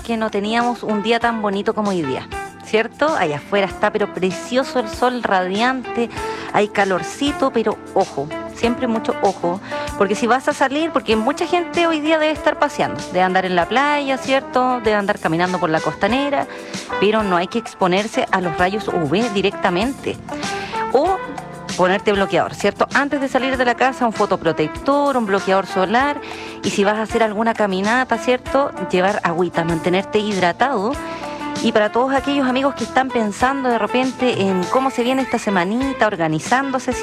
que no teníamos un día tan bonito como hoy día, ¿cierto? Allá afuera está pero precioso el sol radiante, hay calorcito, pero ojo, siempre mucho ojo, porque si vas a salir, porque mucha gente hoy día debe estar paseando, debe andar en la playa, ¿cierto? Debe andar caminando por la costanera, pero no hay que exponerse a los rayos UV directamente. O ponerte bloqueador, ¿cierto? Antes de salir de la casa, un fotoprotector, un bloqueador solar, y si vas a hacer alguna caminata, ¿cierto? Llevar agüita, mantenerte hidratado. Y para todos aquellos amigos que están pensando de repente en cómo se viene esta semanita, organizándose,